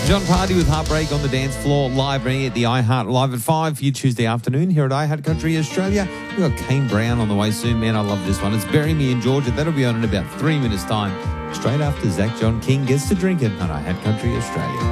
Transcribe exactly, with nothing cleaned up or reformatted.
John Party with Heartbreak on the dance floor, live running at the iHeart Live at five for you Tuesday afternoon here at iHeart Country Australia. We've got Kane Brown on the way soon. Man, I love this one. It's Bury Me in Georgia. That'll be on in about three minutes' time. Straight after Zach John King gets to drink it on iHeart Country Australia.